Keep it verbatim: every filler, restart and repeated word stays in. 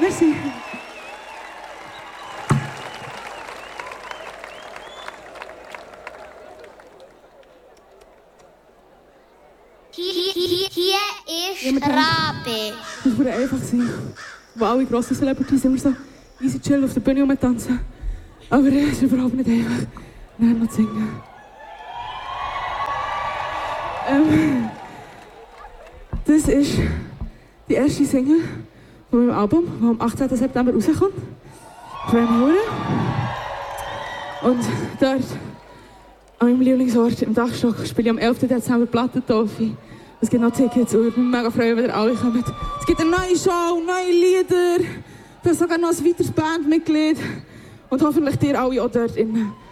Merci. Hier, hier, hier ist Rabe. Das würde einfach sein. Wo alle grossen Celebrities immer so easy chill auf der Bühne rumtanzen. Aber es ist überhaupt nicht einfach, nachher noch zu singen. Ähm, das ist die erste Single von meinem Album, das am achtzehnten September rauskommt. Von Hure. Und dort, an meinem Lieblingsort im Dachstock, spiele ich am elften Dezember Plattentaufe. Es gibt noch Tickets und ich würde mich mega freuen, wenn ihr alle kommt. Es gibt eine neue Show, neue Lieder, vielleicht sogar noch ein weiteres Bandmitglied und hoffentlich ihr alle auch dort innen.